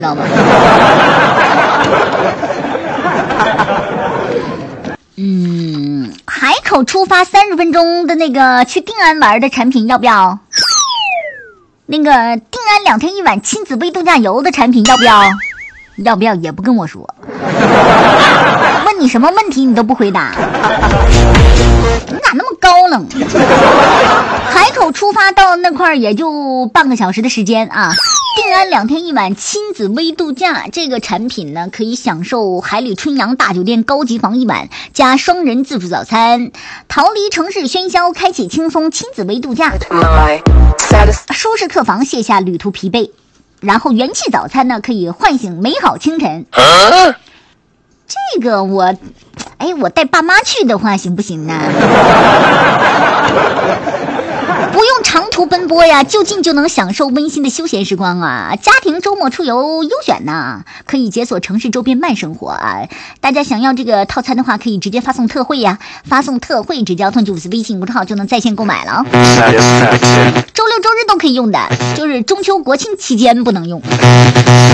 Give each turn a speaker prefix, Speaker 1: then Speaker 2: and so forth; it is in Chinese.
Speaker 1: 知道吗？海口出发30分钟的那个去定安玩的产品要不要？那个定安2天1晚亲子微度假游的产品要不要？要不要也不跟我说。问你什么问题你都不回答，你咋那么高冷？海口出发到那块儿也就半个小时的时间啊。定安2天1晚亲子微度假这个产品呢，可以享受海里春阳大酒店高级房1晚加双人自助早餐，逃离城市喧嚣，开启轻松亲子微度假。舒适客房卸下旅途疲惫，然后元气早餐呢可以唤醒美好清晨。这个我带爸妈去的话行不行呢？不用长途奔波呀，就近就能享受温馨的休闲时光啊！家庭周末出游优选呐，可以解锁城市周边慢生活啊！大家想要这个套餐的话，可以直接发送特惠呀，发送特惠直接通954微信公众号就能在线购买了。周六周日都可以用的，就是中秋国庆期间不能用。